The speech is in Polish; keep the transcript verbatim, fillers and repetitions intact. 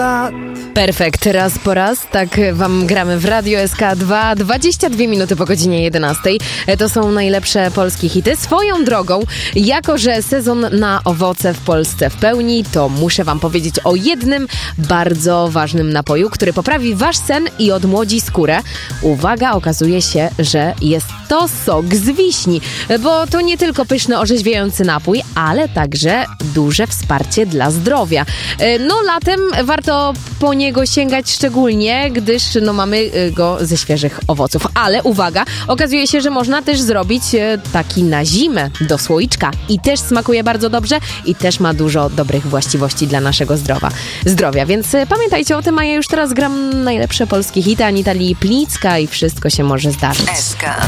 lat. Perfekt, raz po raz, tak wam gramy w Radio S K dwa, dwadzieścia dwie minuty po godzinie jedenastej. To są najlepsze polskie hity. Swoją drogą, jako że sezon na owoce w Polsce w pełni, to muszę wam powiedzieć o jednym bardzo ważnym napoju, który poprawi wasz sen i odmłodzi skórę. Uwaga, okazuje się, że jest to sok z wiśni, bo to nie tylko pyszny, orzeźwiający napój, ale także duże wsparcie dla zdrowia. No latem warto po niego sięgać szczególnie, gdyż no, mamy go ze świeżych owoców. Ale uwaga, okazuje się, że można też zrobić taki na zimę do słoiczka i też smakuje bardzo dobrze i też ma dużo dobrych właściwości dla naszego zdrowia. zdrowia. Więc pamiętajcie o tym, a ja już teraz gram najlepsze polskie hity. Anita Lipińska i wszystko się może zdarzyć. S K.